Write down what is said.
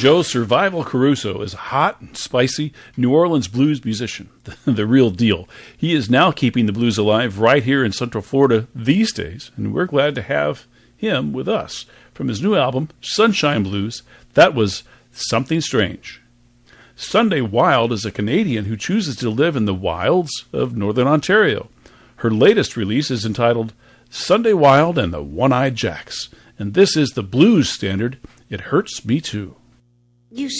Joe Survival Caruso is a hot and spicy New Orleans blues musician, the real deal. He is now keeping the blues alive right here in Central Florida these days, and we're glad to have him with us. From his new album, Sunshine Blues, that was Something Strange. Sunday Wild is a Canadian who chooses to live in the wilds of Northern Ontario. Her latest release is entitled Sunday Wild and the One-Eyed Jacks, and this is the blues standard, It Hurts Me Too. You